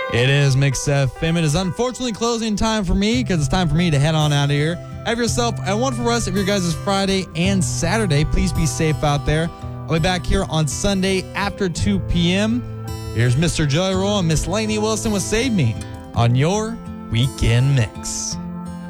It is Mix FM. It is unfortunately closing time for me because it's time for me to head on out of here. Have yourself a wonderful rest of your guys' Friday and Saturday. Please be safe out there. I'll be back here on Sunday after 2 p.m. Here's Mr. Joy Roll and Miss Lainey Wilson with Save Me on your Weekend Mix.